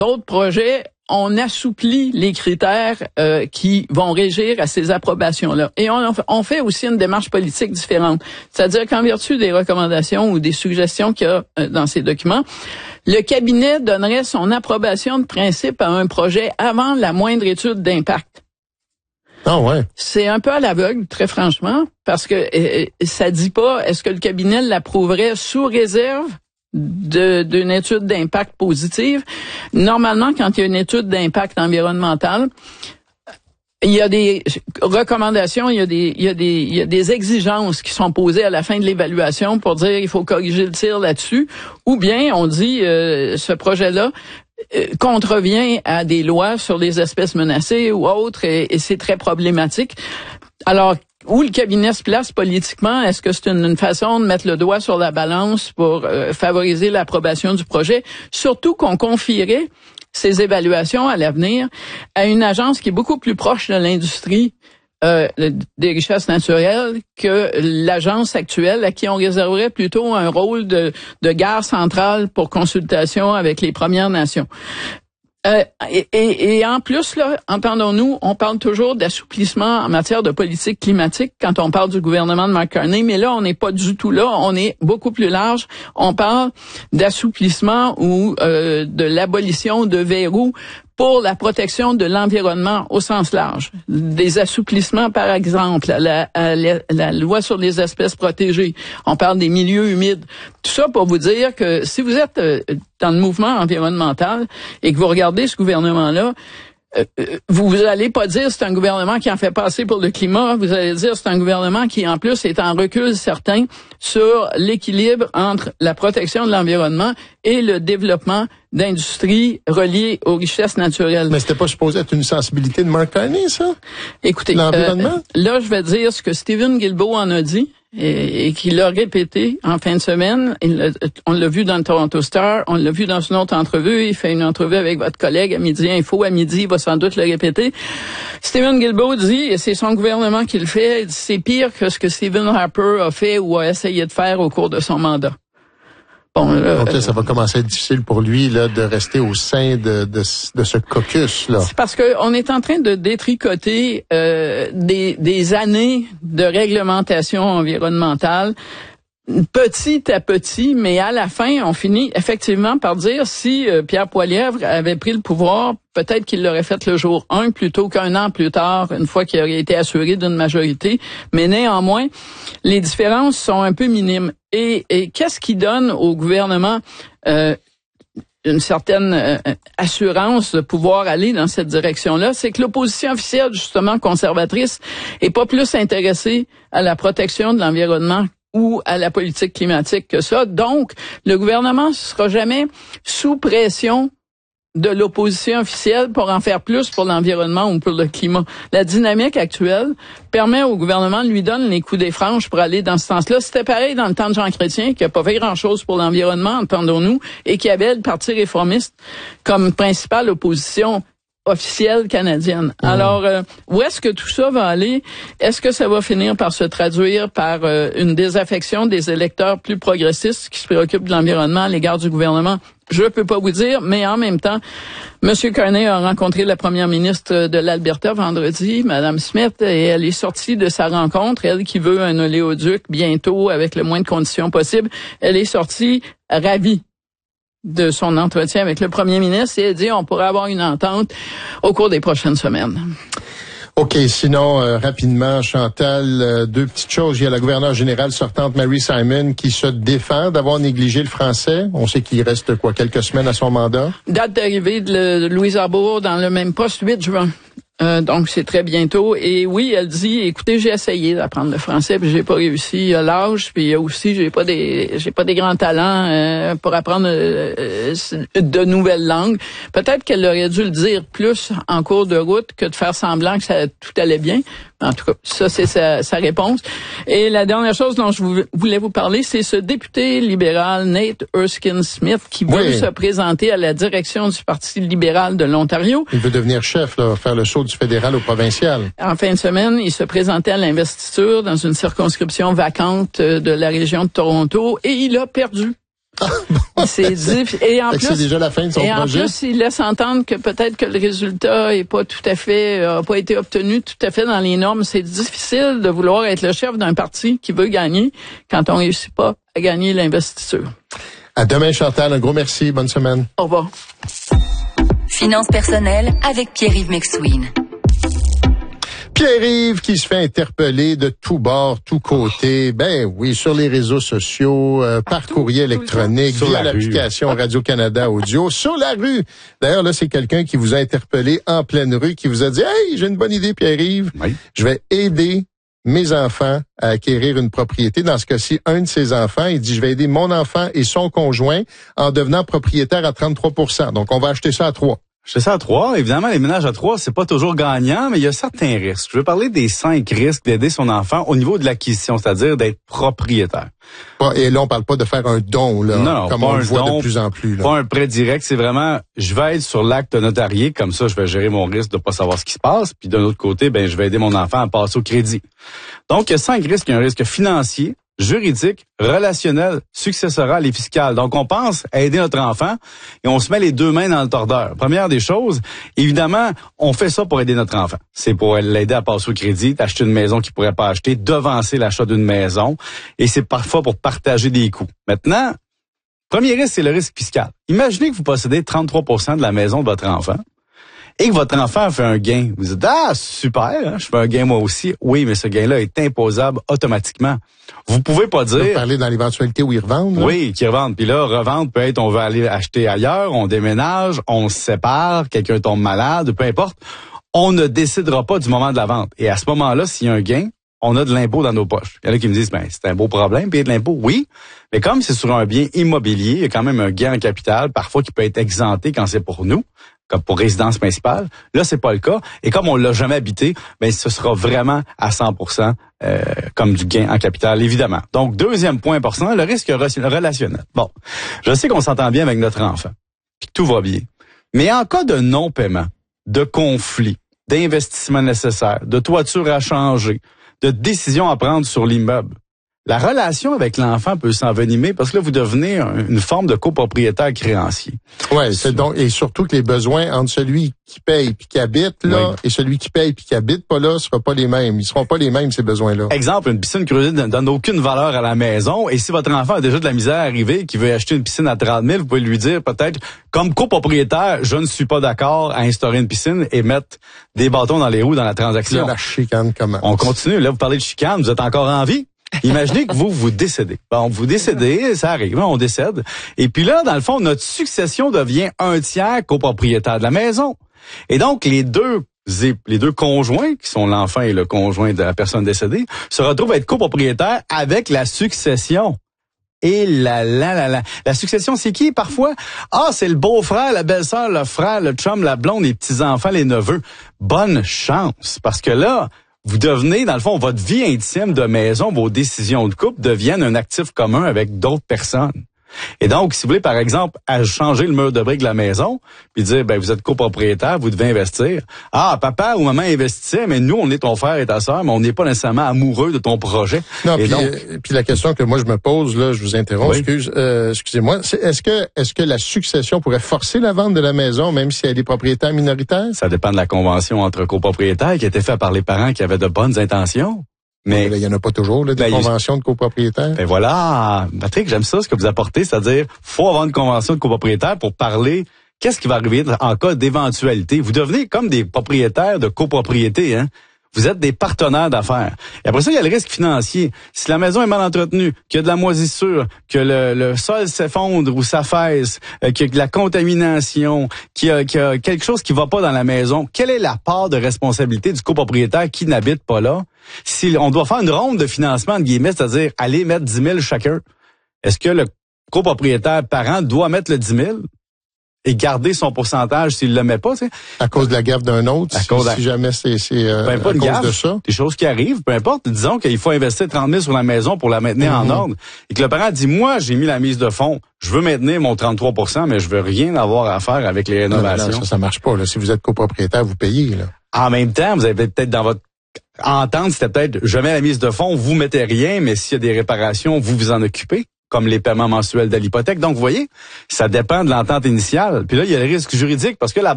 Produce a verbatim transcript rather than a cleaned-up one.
d'autres projets, on assouplit les critères euh, qui vont régir à ces approbations-là. Et on, on fait aussi une démarche politique différente. C'est-à-dire qu'en vertu des recommandations ou des suggestions qu'il y a euh, dans ces documents, le cabinet donnerait son approbation de principe à un projet avant la moindre étude d'impact. Ah ouais. C'est un peu à l'aveugle, très franchement, parce que euh, ça dit pas est-ce que le cabinet l'approuverait sous réserve de d'une étude d'impact positive. Normalement, quand il y a une étude d'impact environnemental, il y a des recommandations, il y a des il y a des il y a des exigences qui sont posées à la fin de l'évaluation pour dire il faut corriger le tir là-dessus, ou bien on dit euh, ce projet-là euh, contrevient à des lois sur les espèces menacées ou autres, et, et c'est très problématique. Alors, où le cabinet se place politiquement, est-ce que c'est une, une façon de mettre le doigt sur la balance pour euh, favoriser l'approbation du projet? Surtout qu'on confierait ces évaluations à l'avenir à une agence qui est beaucoup plus proche de l'industrie euh, des richesses naturelles que l'agence actuelle, à qui on réserverait plutôt un rôle de, de gare centrale pour consultation avec les Premières Nations. Euh, et, et, et en plus, là, entendons-nous, on parle toujours d'assouplissement en matière de politique climatique quand on parle du gouvernement de Mark Carney, mais là, on n'est pas du tout là, on est beaucoup plus large. On parle d'assouplissement ou euh, de l'abolition de verrous pour la protection de l'environnement au sens large. Des assouplissements, par exemple, à la, à la, la loi sur les espèces protégées. On parle des milieux humides. Tout ça pour vous dire que si vous êtes dans le mouvement environnemental et que vous regardez ce gouvernement-là, Euh, vous vous allez pas dire c'est un gouvernement qui en fait pas assez pour le climat, vous allez dire c'est un gouvernement qui en plus est en recul certain sur l'équilibre entre la protection de l'environnement et le développement d'industries reliées aux richesses naturelles. Mais c'était pas supposé être une sensibilité de Mark Carney, ça? Écoutez, l'environnement? Euh, là je vais dire ce que Stephen Guilbeault en a dit. Et, et qu'il a répété en fin de semaine. Il, on l'a vu dans le Toronto Star, on l'a vu dans une autre entrevue. Il fait une entrevue avec votre collègue à Midi Info. À midi, il va sans doute le répéter. Stephen Guilbeault dit, et c'est son gouvernement qui le fait, c'est pire que ce que Stephen Harper a fait ou a essayé de faire au cours de son mandat. Bon, là, Donc là, ça va commencer à être difficile pour lui là de rester au sein de de, de ce caucus là. C'est parce que on est en train de détricoter euh, des des années de réglementation environnementale petit à petit, mais à la fin, on finit effectivement par dire si euh, Pierre Poilievre avait pris le pouvoir, peut-être qu'il l'aurait fait le jour un plutôt qu'un an plus tard, une fois qu'il aurait été assuré d'une majorité. Mais néanmoins, les différences sont un peu minimes. Et, et qu'est-ce qui donne au gouvernement euh, une certaine euh, assurance de pouvoir aller dans cette direction-là? C'est que l'opposition officielle, justement conservatrice, est pas plus intéressée à la protection de l'environnement ou à la politique climatique que ça. Donc, le gouvernement ne sera jamais sous pression de l'opposition officielle pour en faire plus pour l'environnement ou pour le climat. La dynamique actuelle permet au gouvernement, lui donne les coups des franches pour aller dans ce sens-là. C'était pareil dans le temps de Jean Chrétien, qui n'a pas fait grand-chose pour l'environnement, entendons-nous, et qui avait le Parti réformiste comme principale opposition officielle canadienne. Mmh. Alors, euh, où est-ce que tout ça va aller? Est-ce que ça va finir par se traduire par euh, une désaffection des électeurs plus progressistes qui se préoccupent de l'environnement à l'égard du gouvernement? Je peux pas vous dire, mais en même temps, M. Carney a rencontré la première ministre de l'Alberta vendredi, Mme Smith, et elle est sortie de sa rencontre, elle qui veut un oléoduc bientôt avec le moins de conditions possibles, elle est sortie ravie de son entretien avec le premier ministre et elle dit on pourrait avoir une entente au cours des prochaines semaines. OK, sinon, euh, rapidement, Chantal, euh, deux petites choses. Il y a la gouverneure générale sortante, Mary Simon, qui se défend d'avoir négligé le français. On sait qu'il reste, quoi, quelques semaines à son mandat. Date d'arrivée de, de Louise Arbour dans le même poste, huit juin. Euh, donc, c'est très bientôt. Et oui, elle dit, écoutez, j'ai essayé d'apprendre le français, puis j'ai pas réussi. Il y a l'âge, puis il y a aussi, j'ai pas des, j'ai pas des grands talents euh, pour apprendre euh, de nouvelles langues. Peut-être qu'elle aurait dû le dire plus en cours de route que de faire semblant que ça tout allait bien. En tout cas, ça, c'est sa, sa réponse. Et la dernière chose dont je voulais vous parler, c'est ce député libéral, Nate Erskine-Smith, qui veut oui. se présenter à la direction du Parti libéral de l'Ontario. Il veut devenir chef, là, faire le saut du fédéral au provincial. En fin de semaine, il se présentait à l'investiture dans une circonscription vacante de la région de Toronto et il a perdu. C'est difficile. Et en plus, c'est déjà la fin de son et projet. en plus, il laisse entendre que peut-être que le résultat est pas tout à fait, a pas été obtenu tout à fait dans les normes. C'est difficile de vouloir être le chef d'un parti qui veut gagner quand on réussit pas à gagner l'investiture. À demain, Chantal. Un gros merci. Bonne semaine. Au revoir. Finances personnelles avec Pierre-Yves McSween. Pierre-Yves qui se fait interpeller de tous bords, tous côtés. Ben oui, sur les réseaux sociaux, euh, par courrier électronique, via l'application Radio-Canada Audio, sur la rue. D'ailleurs, là, c'est quelqu'un qui vous a interpellé en pleine rue, qui vous a dit « Hey, j'ai une bonne idée, Pierre-Yves. Oui. Je vais aider mes enfants à acquérir une propriété. » Dans ce cas-ci, un de ses enfants, il dit « Je vais aider mon enfant et son conjoint en devenant propriétaire à trente-trois pour cent. » Donc, on va acheter ça à trois. Je fais ça à trois. Évidemment, les ménages à trois, c'est pas toujours gagnant, mais il y a certains risques. Je veux parler des cinq risques d'aider son enfant au niveau de l'acquisition, c'est-à-dire d'être propriétaire. Et là, on parle pas de faire un don, là, non, non, comme on le voit don, de plus en plus. Là. Pas un prêt direct, c'est vraiment, je vais être sur l'acte notarié, comme ça, je vais gérer mon risque de pas savoir ce qui se passe. Puis d'un autre côté, ben, je vais aider mon enfant à passer au crédit. Donc, il y a cinq risques. Il y a un risque financier, juridique, relationnel, successoral et fiscal. Donc, on pense à aider notre enfant et on se met les deux mains dans le tordeur. Première des choses, évidemment, on fait ça pour aider notre enfant. C'est pour l'aider à passer au crédit, d'acheter une maison qu'il pourrait pas acheter, devancer l'achat d'une maison et c'est parfois pour partager des coûts. Maintenant, premier risque, c'est le risque fiscal. Imaginez que vous possédez trente-trois pour cent de la maison de votre enfant et que votre enfant fait un gain. Vous dites, ah, super, hein, je fais un gain moi aussi. Oui, mais ce gain-là est imposable automatiquement. Vous pouvez pas dire... Vous parlez dans l'éventualité où ils revendent. Là? Oui, qu'ils revendent. Puis là, revendre peut être, on va aller acheter ailleurs, on déménage, on se sépare, quelqu'un tombe malade, peu importe. On ne décidera pas du moment de la vente. Et à ce moment-là, s'il y a un gain, on a de l'impôt dans nos poches. Il y en a qui me disent, ben, c'est un beau problème, payer de l'impôt. Oui, mais comme c'est sur un bien immobilier, il y a quand même un gain en capital, parfois qui peut être exempté quand c'est pour nous, comme pour résidence principale. Là, c'est pas le cas. Et comme on l'a jamais habité, ben, ce sera vraiment à cent pour cent euh, comme du gain en capital, évidemment. Donc, deuxième point important, le risque relationnel. Bon, je sais qu'on s'entend bien avec notre enfant, puis que tout va bien. Mais en cas de non-paiement, de conflit, d'investissement nécessaire, de toiture à changer, de décision à prendre sur l'immeuble, la relation avec l'enfant peut s'envenimer parce que là, vous devenez une forme de copropriétaire créancier. Ouais, c'est donc, et surtout que les besoins entre celui qui paye puis qui habite, là, oui. et celui qui paye puis qui habite pas là, seront pas les mêmes. Ils seront pas les mêmes, ces besoins-là. Exemple, une piscine creusée ne donne aucune valeur à la maison, et si votre enfant a déjà de la misère à arriver, qui veut acheter une piscine à trente mille, vous pouvez lui dire peut-être, comme copropriétaire, je ne suis pas d'accord à instaurer une piscine et mettre des bâtons dans les roues dans la transaction. Là, la chicane commence. On continue. Là, vous parlez de chicane, vous êtes encore en vie. Imaginez que vous, vous décédez. Bon, vous décédez, ça arrive, on décède. Et puis là, dans le fond, notre succession devient un tiers copropriétaire de la maison. Et donc, les deux les deux conjoints, qui sont l'enfant et le conjoint de la personne décédée, se retrouvent à être copropriétaires avec la succession. Et la la la la. La succession, c'est qui parfois? Ah, c'est le beau-frère, la belle-sœur, le frère, le chum, la blonde, les petits-enfants, les neveux. Bonne chance, parce que là, vous devenez, dans le fond, votre vie intime de maison, vos décisions de couple deviennent un actif commun avec d'autres personnes. Et donc, si vous voulez, par exemple, à changer le mur de briques de la maison, puis dire, ben, vous êtes copropriétaire, vous devez investir. Ah, papa ou maman investissait, mais nous, on est ton frère et ta sœur, mais on n'est pas nécessairement amoureux de ton projet. Non, et puis, donc, euh, puis la question que moi je me pose, là, je vous interromps, oui. excuse, euh, excusez-moi, c'est, est-ce que est-ce que la succession pourrait forcer la vente de la maison, même si elle est propriétaire minoritaire? Ça dépend de la convention entre copropriétaires qui a été faite par les parents qui avaient de bonnes intentions. Mais il y en a pas toujours là, des ben, conventions de copropriétaires. Ben voilà, Patrick, j'aime ça ce que vous apportez, c'est-à-dire faut avoir une convention de copropriétaire pour parler qu'est-ce qui va arriver en cas d'éventualité. Vous devenez comme des propriétaires de copropriété, hein. Vous êtes des partenaires d'affaires. Et après ça, il y a le risque financier. Si la maison est mal entretenue, qu'il y a de la moisissure, que le, le sol s'effondre ou s'affaisse, euh, qu'il y a de la contamination, qu'il y a, qu'il y a quelque chose qui va pas dans la maison, quelle est la part de responsabilité du copropriétaire qui n'habite pas là? Si on doit faire une ronde de financement, de guillemets, c'est-à-dire aller mettre dix mille chacun, est-ce que le copropriétaire parent doit mettre le dix mille? Et garder son pourcentage s'il le met pas, tu sais. À cause de la gaffe d'un autre, si, de la... si jamais c'est, c'est euh, ben, pas à une cause gaffe, de ça. Des choses qui arrivent, peu importe. Disons qu'il faut investir trente mille sur la maison pour la maintenir mm-hmm. en ordre. Et que le parent dit, moi, j'ai mis la mise de fonds. Je veux maintenir mon trente-trois pour cent, mais je veux rien avoir à faire avec les rénovations. Non, non, ça, ça marche pas, là. Si vous êtes copropriétaire, vous payez, là. En même temps, vous avez peut-être dans votre entente, c'était peut-être, je mets la mise de fonds, vous mettez rien, mais s'il y a des réparations, vous vous en occupez. comme les paiements mensuels de l'hypothèque. Donc, vous voyez, ça dépend de l'entente initiale. Puis là, il y a le risque juridique parce que la